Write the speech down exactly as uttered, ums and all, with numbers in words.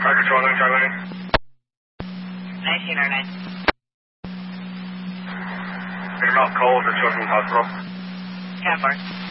Fire Control nine Charlie. nineteen oh nine. You're not cold at Children's Hospital. ten four.